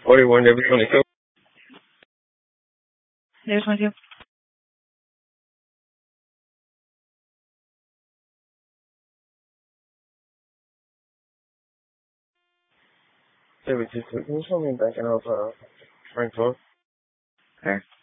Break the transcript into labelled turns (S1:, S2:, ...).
S1: 41 every 22.
S2: There's 22.
S1: Can you show me back in Frankfurt?
S2: Fair.